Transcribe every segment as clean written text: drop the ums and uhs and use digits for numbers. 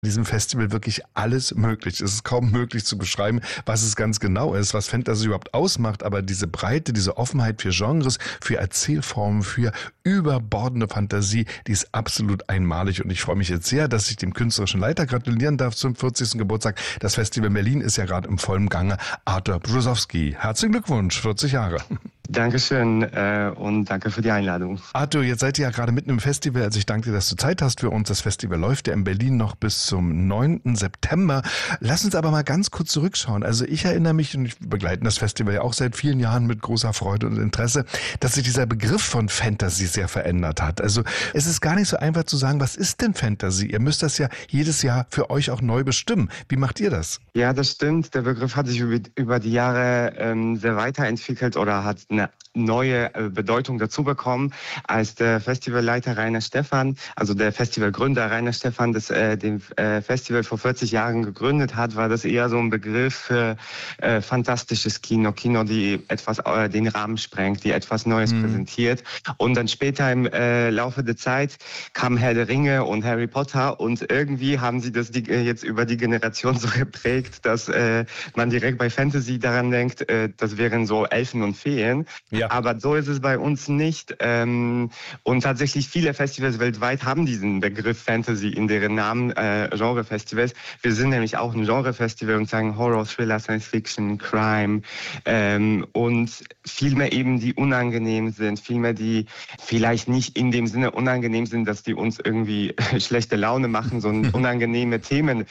in diesem Festival wirklich alles möglich. Es ist kaum möglich zu beschreiben, was es ganz genau ist, was Fantasy überhaupt ausmacht, aber diese Breite, diese Offenheit für Genres, für Erzählformen, für überbordende Fantasie, die ist absolut einmalig und ich freue mich jetzt sehr, dass ich dem künstlerischen Leiter gratulieren darf zum 40. Geburtstag. Das Festival in Berlin ist ja gerade im vollen Gange. Artur Brusowski, herzlichen Glückwunsch, 40 Jahre. Dankeschön und danke für die Einladung. Artur, jetzt seid ihr ja gerade mitten im Festival, also ich danke dir, dass du Zeit hast für uns. Das Festival läuft ja in Berlin noch bis zum 9. September. Lass uns aber mal ganz kurz zurückschauen. Also ich erinnere mich, und ich begleite das Festival ja auch seit vielen Jahren mit großer Freude und Interesse, dass sich dieser Begriff von Fantasy sehr verändert hat. Also es ist gar nicht so einfach zu sagen, was ist denn Fantasy? Ihr müsst das ja jedes Jahr für euch auch neu bestimmen. Wie macht ihr das? Ja, das stimmt. Der Begriff hat sich über die Jahre sehr weiterentwickelt oder hat eine neue Bedeutung dazu bekommen, als der Festivalleiter Rainer Stephan, also der Festivalgründer Rainer Stephan, das den Festival vor 40 Jahren gegründet hat, war das eher so ein Begriff für fantastisches Kino, die etwas den Rahmen sprengt, die etwas Neues präsentiert. Und dann später im Laufe der Zeit kam Herr der Ringe und Harry Potter und irgendwie haben sie das jetzt über die Generation so geprägt, dass man direkt bei Fantasy daran denkt, das wären so Elfen und Feen. Ja. Aber so ist es bei uns nicht. Und tatsächlich viele Festivals weltweit haben diesen Begriff Fantasy in deren Namen, Genre-Festivals. Wir sind nämlich auch ein Genre-Festival und sagen Horror, Thriller, Science Fiction, Crime und Filme eben, die unangenehm sind, Filme, die vielleicht nicht in dem Sinne unangenehm sind, dass die uns irgendwie schlechte Laune machen, sondern unangenehme Themen,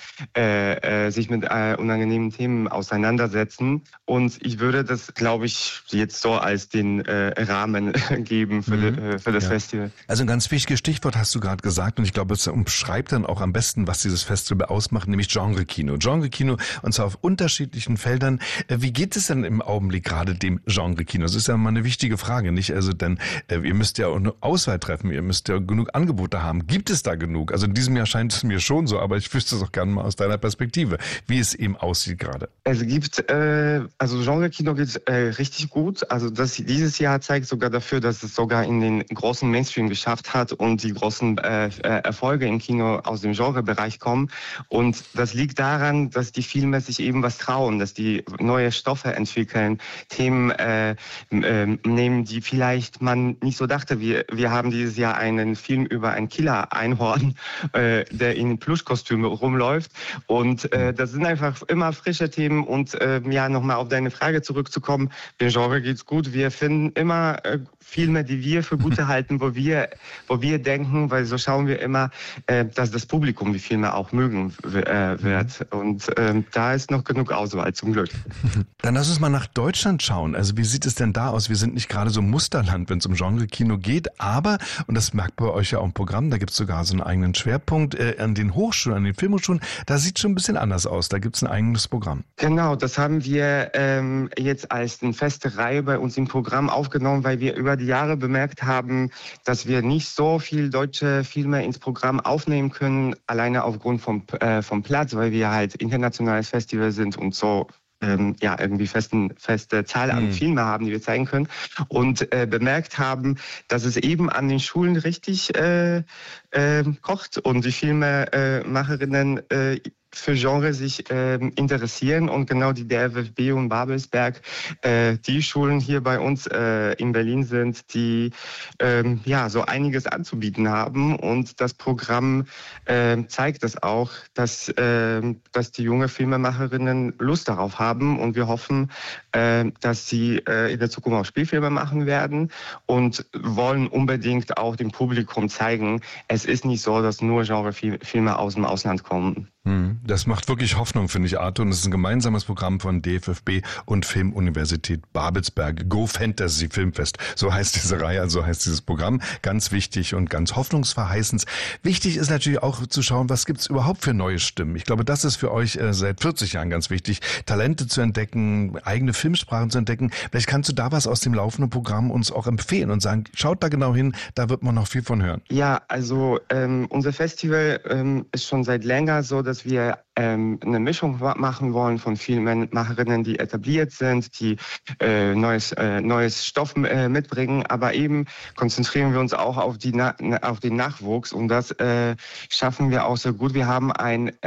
sich mit unangenehmen Themen auseinandersetzen. Und ich würde das, glaube ich, jetzt so als den Rahmen geben für das Festival. Also ein ganz wichtiges Stichwort hast du gerade gesagt und ich glaube, es umschreibt dann auch am besten, was dieses Festival ausmacht, nämlich Genre-Kino. Genre-Kino und zwar auf unterschiedlichen Feldern. Wie geht es denn im Augenblick gerade dem Genre-Kino? Das ist ja mal eine wichtige Frage, nicht? Also denn ihr müsst ja auch eine Auswahl treffen, ihr müsst ja genug Angebote haben. Gibt es da genug? Also in diesem Jahr scheint es mir schon so, aber ich wüsste es auch gerne mal aus deiner Perspektive, wie es eben aussieht gerade. Es gibt, also Genre-Kino geht richtig gut. Also dieses Jahr zeigt sogar dafür, dass es sogar in den großen Mainstream geschafft hat und die großen Erfolge im Kino aus dem Genrebereich kommen. Und das liegt daran, dass die Filme sich eben was trauen, dass die neue Stoffe entwickeln, Themen nehmen, die vielleicht man nicht so dachte. Wir haben dieses Jahr einen Film über ein Killer-Einhorn, der in Plüschkostüme rumläuft. Und das sind einfach immer frische Themen. Und ja, nochmal auf deine Frage zurückzukommen, dem Genre geht's gut. Wir finden immer Filme, die wir für gute halten, wo wir denken, weil so schauen wir immer, dass das Publikum die Filme auch mögen wird. Und da ist noch genug Auswahl, zum Glück. Dann lass uns mal nach Deutschland schauen. Also wie sieht es denn da aus? Wir sind nicht gerade so ein Musterland, wenn es um Genre-Kino geht, aber, und das merkt bei euch ja auch im Programm, da gibt es sogar so einen eigenen Schwerpunkt an den Hochschulen, an den Filmhochschulen, da sieht es schon ein bisschen anders aus. Da gibt es ein eigenes Programm. Genau, das haben wir jetzt als eine feste Reihe bei uns im Programm aufgenommen, weil wir über die Jahre bemerkt haben, dass wir nicht so viel deutsche Filme ins Programm aufnehmen können, alleine aufgrund vom Platz, weil wir halt internationales Festival sind und so irgendwie feste Zahl an Filme haben, die wir zeigen können und bemerkt haben, dass es eben an den Schulen richtig kocht und die Filmemacherinnen für Genre sich interessieren und genau die DFFB und Babelsberg die Schulen hier bei uns in Berlin sind, die so einiges anzubieten haben und das Programm zeigt das auch, dass die junge Filmemacherinnen Lust darauf haben und wir hoffen, dass sie in der Zukunft auch Spielfilme machen werden und wollen unbedingt auch dem Publikum zeigen, es ist nicht so, dass nur Genrefilme aus dem Ausland kommen. Das macht wirklich Hoffnung, finde ich, Artur. Und es ist ein gemeinsames Programm von DFFB und Filmuniversität Babelsberg. Go Fantasy Filmfest. So heißt diese Reihe, so heißt dieses Programm. Ganz wichtig und ganz hoffnungsverheißend. Wichtig ist natürlich auch zu schauen, was gibt's überhaupt für neue Stimmen. Ich glaube, das ist für euch seit 40 Jahren ganz wichtig, Talente zu entdecken, eigene Filmsprachen zu entdecken. Vielleicht kannst du da was aus dem laufenden Programm uns auch empfehlen und sagen, schaut da genau hin, da wird man noch viel von hören. Ja, also unser Festival ist schon seit länger so, dass wir eine Mischung machen wollen von Filmemacherinnen, die etabliert sind, die neues Stoff mitbringen, aber eben konzentrieren wir uns auch auf den Nachwuchs und das schaffen wir auch sehr gut. Wir haben ein